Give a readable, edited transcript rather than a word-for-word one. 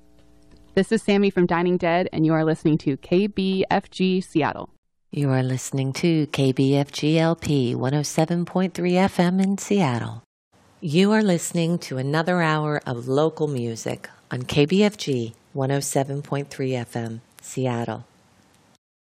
This is Sammy from Dining Dead, and you are listening to KBFG Seattle. You are listening to KBFG-LP 107.3 FM in Seattle. You are listening to another hour of local music on KBFG 107.3 FM, Seattle.